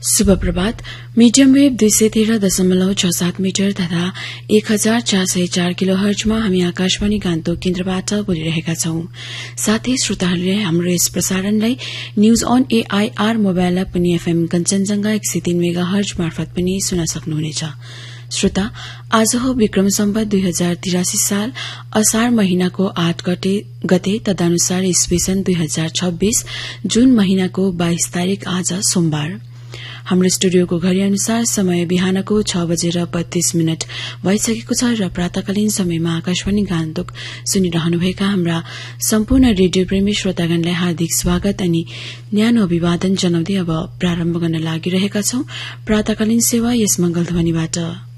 शुभ प्रभात। Medium wave 213.67 metre तथा 1404 kilo हर्जमा हामी आकाशवाणी गान्तोक केन्द्रबाट बोलिरहेका छौं। साथै श्रोताहरूले हाम्रो यस प्रसारणलाई news on AIR mobile app पनि एफएम कञ्चनजंघा 103 मेगा हर्ज मार्फत पनि सुन्न सक्नुहुनेछ। श्रोता, आज हो विक्रम सम्वत 2083 साल असार महीनाको 8 गते तदनुसार ईस्वी सन् 2026 जून महीनाको 22 तारीक आज सोमबार। हाम्रो स्टुडियोको घड़ी अनुसार समय बिहानको 6:32 भइसकेको छ र प्रातकालीन समयमा आकाशवाणी गान्तोक सुनिरहनुभएका हाम्रा सम्पूर्ण रेडियो प्रेमी श्रोतागणलाई हार्दिक स्वागत अनि न्यानो अभिवादन जनाउँदै अब प्रारम्भ गर्न लागिरहेका छौं प्रातकालीन सेवा यस मंगलध्वनिबाट।